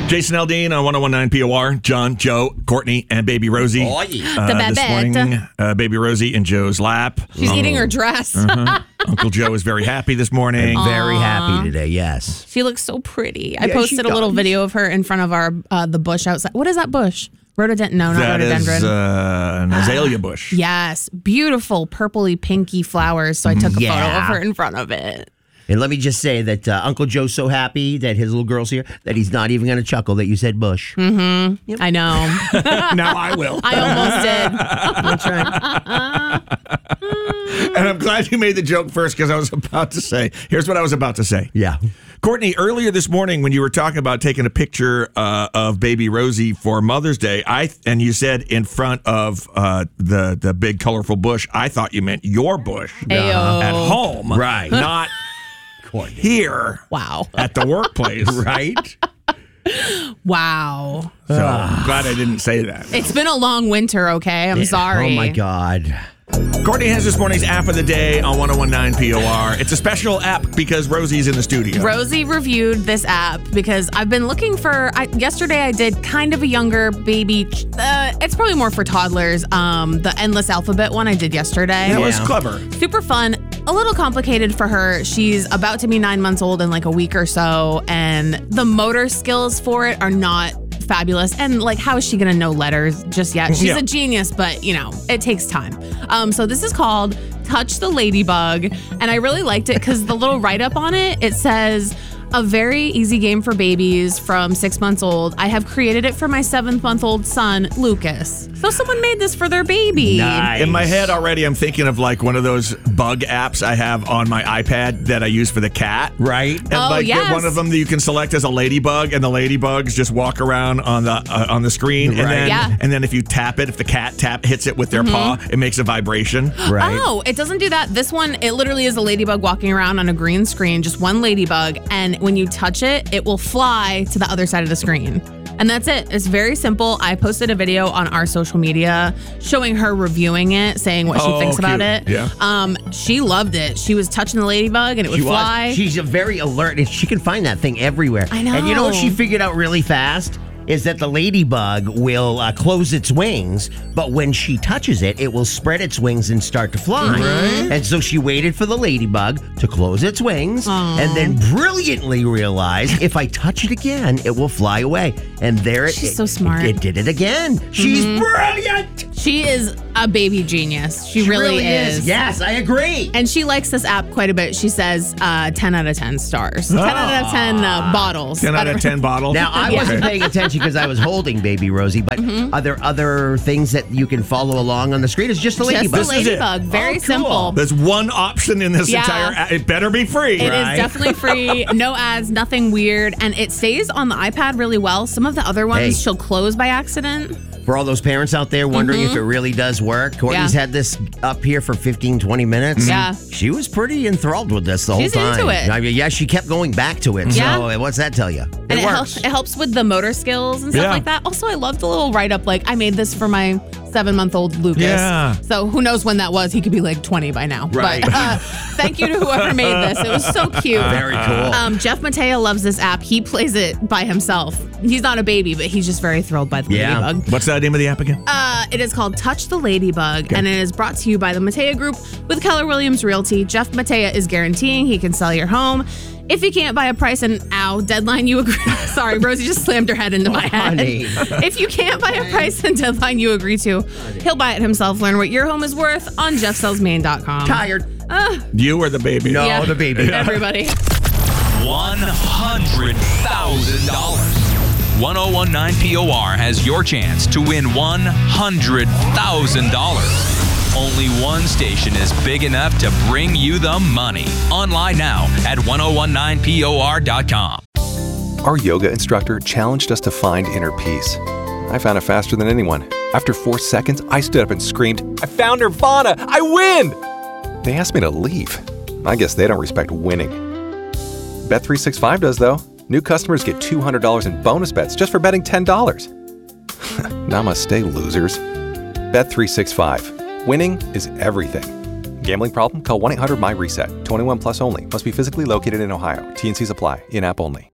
Jason Aldean on 101.9 POR. John, Joe, Courtney, and baby Rosie. Oh, yeah. The This morning, baby Rosie in Joe's lap. She's eating her dress. Uncle Joe is very happy this morning. Very happy today, yes. She looks so pretty. I Yeah, posted she a little does. video of her in front of our the bush outside. What is that bush? Rhododendron? No, not That rhododendron. is an azalea bush. Yes, beautiful purpley pinky flowers. So I took a photo Yeah. of her in front of it. And let me just say that Uncle Joe's so happy that his little girl's here that he's not even going to chuckle that you said Bush. I know. Now I will. I almost did. That's right. And I'm glad you made the joke first because I was about to say, here's what I was about to say. Yeah. Courtney, earlier this morning when you were talking about taking a picture of baby Rosie for Mother's Day, and you said in front of the big colorful bush, I thought you meant your bush Ayo. at home. Right. Not here Wow. at the workplace. Right? Wow. So I'm glad I didn't say that. It's been a long winter, okay? I'm sorry. Oh, my God. Courtney has this morning's app of the day on 101.9 POR. It's a special app because Rosie's in the studio. Rosie reviewed this app because I've been looking for. Yesterday I did kind of a younger baby. It's probably more for toddlers. The Endless Alphabet one I did yesterday. That was Yeah. clever. Super fun. A little complicated for her. She's about to be 9 months old in like a week or so, and the motor skills for it are not fabulous. And like, how is she gonna know letters just yet? She's Yeah. a genius, but you know, it takes time. So this is called Touch the Ladybug, and I really liked it because the little write-up on it, it says, a very easy game for babies from 6 months old. I have created it for my 7-month-old son, Lucas. So someone made this for their baby. Nice. In my head already, I'm thinking of like one of those bug apps I have on my iPad that I use for the cat. Right? And Oh, like yes. one of them that you can select as a ladybug, and the ladybugs just walk around on the screen. And Right. then, Yeah. and then if you tap it, if the cat hits it with their paw, it makes a vibration. Right. Oh, it doesn't do that. This one, it literally is a ladybug walking around on a green screen, just one ladybug. And when you touch it, it will fly to the other side of the screen. And that's it. It's very simple. I posted a video on our social media showing her reviewing it, saying what she Oh, thinks about cute. it. Yeah. She loved it. She was touching the ladybug and it would fly. She's a very alert. And she can find that thing everywhere. I know. And you know what she figured out really fast? Is that the ladybug will close its wings, but when she touches it, it will spread its wings and start to fly. Right. And so she waited for the ladybug to close its wings and then brilliantly realized if I touch it again, it will fly away. And there She's so smart. It did it again. She's brilliant. She is a baby genius. She really is. Yes, I agree. And she likes this app quite a bit. She says 10 out of 10 stars. 10 out of 10 bottles. 10 out of 10 bottles. Now, I wasn't paying attention because I was holding baby Rosie, but are there other things that you can follow along on the screen? It's just a Just ladybug. the ladybug. Oh, Very cool. simple. There's one option in this Yeah. entire app. It better be free. It is definitely free, no ads, nothing weird, and it stays on the iPad really well. Some of the other ones Hey. she'll close by accident. For all those parents out there wondering if it really does work, Courtney's Yeah. had this up here for 15, 20 minutes. Yeah. She was pretty enthralled with this the She's whole time. into it. I mean, yeah, she kept going back to it. Yeah. So what's that tell you? And it works. helps with the motor skills and stuff Yeah. like that. Also, I love the little write-up, like, I made this for my 7-month-old Lucas. Yeah. So who knows when that was. He could be like 20 by now. Right. But thank you to whoever made this. It was so cute. Very cool. Jeff Matea loves this app. He plays it by himself. He's not a baby, but he's just very thrilled by the Yeah. ladybug. What's the name of the app again? It is called Touch the Ladybug, and it is brought to you by the Matea Group with Keller Williams Realty. Jeff Matea is guaranteeing he can sell your home. If you can't buy a price and deadline you agree. Sorry, Rosie just slammed her head into my head. honey. If you can't buy a price and deadline you agree to, he'll buy it himself. Learn what your home is worth on JeffSellsMaine.com. Tired. You or the baby? No, Yeah. the baby. Everybody. $100,000. 1019 POR has your chance to win $100,000. Only one station is big enough to bring you the money. Online now at 1019POR.com. Our yoga instructor challenged us to find inner peace. I found it faster than anyone. After 4 seconds, I stood up and screamed, "I found Nirvana! I win!" They asked me to leave. I guess they don't respect winning. Bet365 does, though. New customers get $200 in bonus bets just for betting $10. Namaste, losers. Bet365. Winning is everything. Gambling problem? Call 1-800-MY-RESET. 21 plus only. Must be physically located in Ohio. T&Cs apply. In-app only.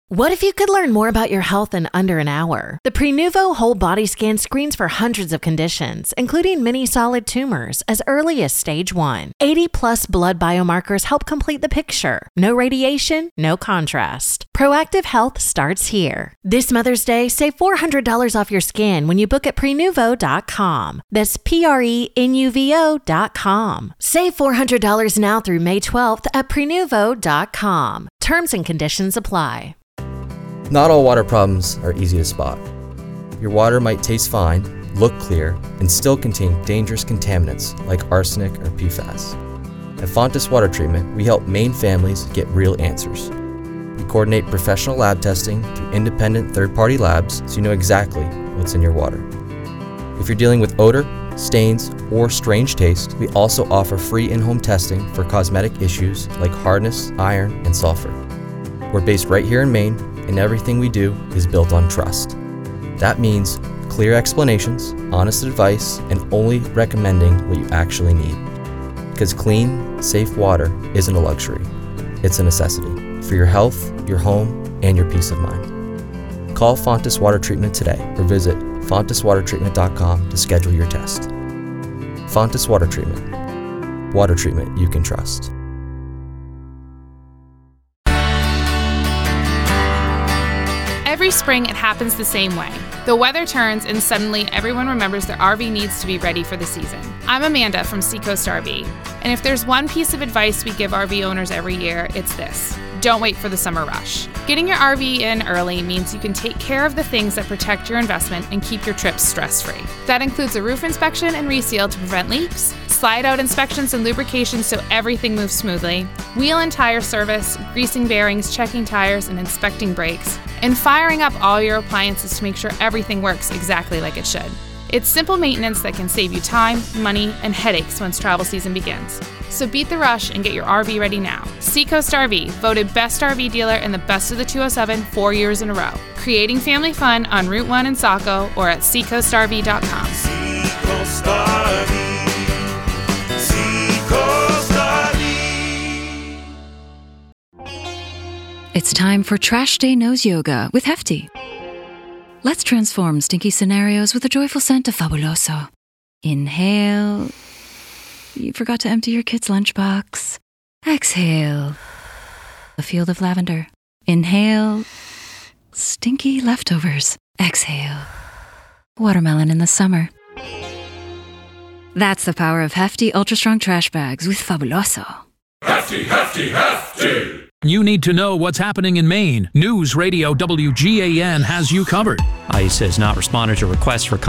What if you could learn more about your health in under an hour? The Prenuvo Whole Body Scan screens for hundreds of conditions, including many solid tumors, as early as stage 1. 80-plus blood biomarkers help complete the picture. No radiation, no contrast. Proactive health starts here. This Mother's Day, save $400 off your scan when you book at Prenuvo.com. That's Prenuvo.com. Save $400 now through May 12th at Prenuvo.com. Terms and conditions apply. Not all water problems are easy to spot. Your water might taste fine, look clear, and still contain dangerous contaminants like arsenic or PFAS. At Fontis Water Treatment, we help Maine families get real answers. We coordinate professional lab testing through independent third-party labs so you know exactly what's in your water. If you're dealing with odor, stains, or strange taste, we also offer free in-home testing for cosmetic issues like hardness, iron, and sulfur. We're based right here in Maine, and everything we do is built on trust. That means clear explanations, honest advice, and only recommending what you actually need. Because clean, safe water isn't a luxury. It's a necessity for your health, your home, and your peace of mind. Call Fontis Water Treatment today or visit FontisWaterTreatment.com to schedule your test. Fontis Water Treatment. Water treatment you can trust. Every spring, it happens the same way. The weather turns and suddenly everyone remembers their RV needs to be ready for the season. I'm Amanda from Seacoast RV, and if there's one piece of advice we give RV owners every year, it's this. Don't wait for the summer rush. Getting your RV in early means you can take care of the things that protect your investment and keep your trips stress-free. That includes a roof inspection and reseal to prevent leaks, slide-out inspections and lubrication so everything moves smoothly, wheel and tire service, greasing bearings, checking tires, and inspecting brakes, and firing up all your appliances to make sure everything works exactly like it should. It's simple maintenance that can save you time, money, and headaches once travel season begins. So beat the rush and get your RV ready now. Seacoast RV, voted Best RV Dealer and the Best of the 207 4 years in a row. Creating family fun on Route 1 in Saco or at SeacoastRV.com. Seacoast RV. Seacoast RV. It's time for Trash Day Nose Yoga with Hefty. Let's transform stinky scenarios with the joyful scent of Fabuloso. Inhale. You forgot to empty your kid's lunchbox. Exhale. A field of lavender. Inhale. Stinky leftovers. Exhale. Watermelon in the summer. That's the power of Hefty Ultra Strong Trash Bags with Fabuloso. Hefty, hefty, hefty. You need to know what's happening in Maine. News Radio WGAN has you covered. ICE has not responded to requests for